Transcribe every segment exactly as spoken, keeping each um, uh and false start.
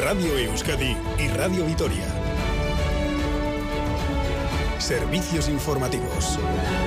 Radio Euskadi y Radio Vitoria. Servicios informativos.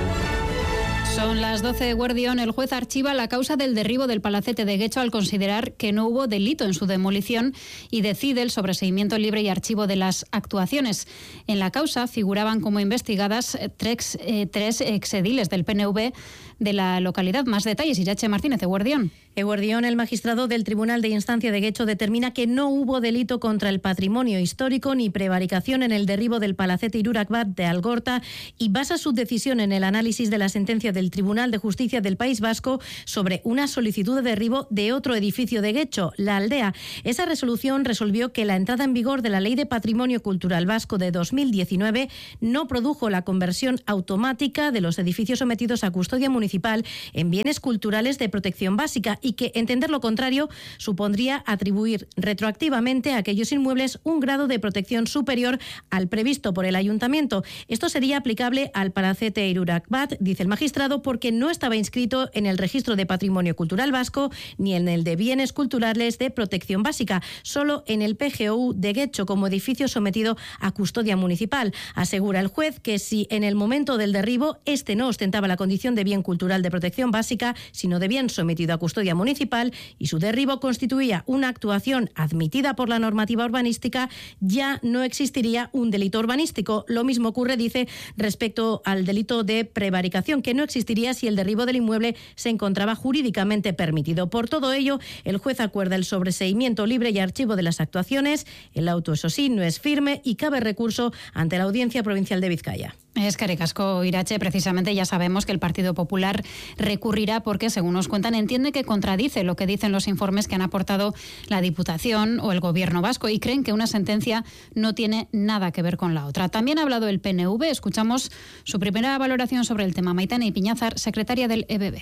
Son las doce de Guardión. El juez archiva la causa del derribo del palacete de Getxo al considerar que no hubo delito en su demolición y decide el sobreseimiento libre y archivo de las actuaciones. En la causa figuraban como investigadas tres, eh, tres exediles del P N V de la localidad. Más detalles, Irache Martínez, de Guardión. Eguardión, el magistrado del Tribunal de Instancia de Getxo determina que no hubo delito contra el patrimonio histórico ni prevaricación en el derribo del palacete Irurak Bat de Algorta y basa su decisión en el análisis de la sentencia del Tribunal de Justicia del País Vasco sobre una solicitud de derribo de otro edificio de Getxo, La Aldea. Esa resolución resolvió que la entrada en vigor de la Ley de Patrimonio Cultural Vasco de dos mil diecinueve no produjo la conversión automática de los edificios sometidos a custodia municipal en bienes culturales de protección básica y que entender lo contrario supondría atribuir retroactivamente a aquellos inmuebles un grado de protección superior al previsto por el ayuntamiento. Esto sería aplicable al palacete Irurak Bat, dice el magistrado, porque no estaba inscrito en el registro de patrimonio cultural vasco ni en el de bienes culturales de protección básica, solo en el P G O U de Getxo como edificio sometido a custodia municipal. Asegura el juez que si en el momento del derribo este no ostentaba la condición de bien cultural de protección básica, sino de bien sometido a custodia municipal y su derribo constituía una actuación admitida por la normativa urbanística, ya no existiría un delito urbanístico. Lo mismo ocurre, dice, respecto al delito de prevaricación, que no existiría si el derribo del inmueble se encontraba jurídicamente permitido. Por todo ello, el juez acuerda el sobreseimiento libre y archivo de las actuaciones. El auto, eso sí, no es firme y cabe recurso ante la Audiencia Provincial de Vizcaya. Eskerrik asko, Irache. Precisamente ya sabemos que el Partido Popular recurrirá porque, según nos cuentan, entiende que contradice lo que dicen los informes que han aportado la Diputación o el Gobierno vasco y creen que una sentencia no tiene nada que ver con la otra. También ha hablado el P N V. Escuchamos su primera valoración sobre el tema. Maitane Ipiñazar, secretaria del E B B.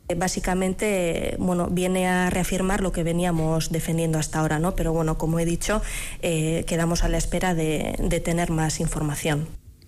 Básicamente, bueno, viene a reafirmar lo que veníamos defendiendo hasta ahora, ¿no? Pero bueno, como he dicho, eh, quedamos a la espera de, de tener más información.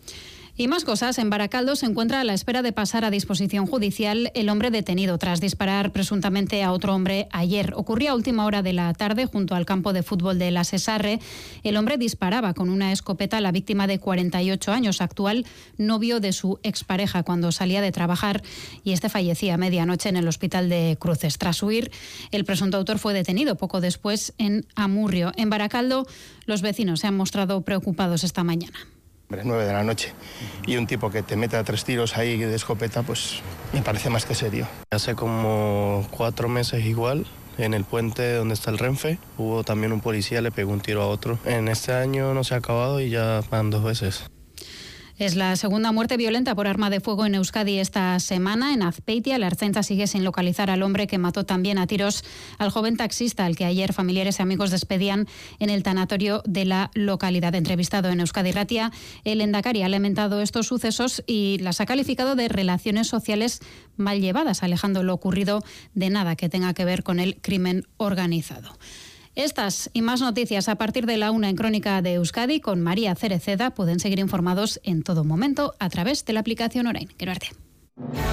Y más cosas. En Baracaldo se encuentra a la espera de pasar a disposición judicial el hombre detenido tras disparar presuntamente a otro hombre ayer. Ocurría a última hora de la tarde junto al campo de fútbol de La Sesarre. El hombre disparaba con una escopeta a la víctima de cuarenta y ocho años, actual novio de su expareja, cuando salía de trabajar, y este fallecía a medianoche en el hospital de Cruces. Tras huir, el presunto autor fue detenido poco después en Amurrio. En Baracaldo, los vecinos se han mostrado preocupados esta mañana. nueve de la noche y un tipo que te meta tres tiros ahí de escopeta, pues me parece más que serio. Hace como cuatro meses igual, en el puente donde está el Renfe, hubo también un policía, le pegó un tiro a otro. En este año no se ha acabado y ya van dos veces. Es la segunda muerte violenta por arma de fuego en Euskadi esta semana. En Azpeitia, la Ertzaintza sigue sin localizar al hombre que mató también a tiros al joven taxista, al que ayer familiares y amigos despedían en el tanatorio de la localidad. Entrevistado en Euskadi Ratia, el Lehendakari ha lamentado estos sucesos y las ha calificado de relaciones sociales mal llevadas, alejando lo ocurrido de nada que tenga que ver con el crimen organizado. Estas y más noticias a partir de la una en Crónica de Euskadi con María Cereceda. Pueden seguir informados en todo momento a través de la aplicación Orain. Quiero verte.